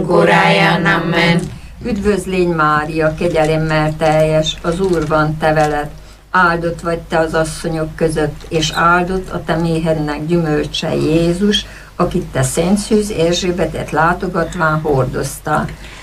korunk óráján. Amen. Üdvözlégy Mária, kegyelemmel teljes, az Úr van te veled. Áldott vagy te az asszonyok között, és áldott a te méhednek gyümölcse Jézus, akit te Szent Szűz Erzsébetet látogatván hordoztál.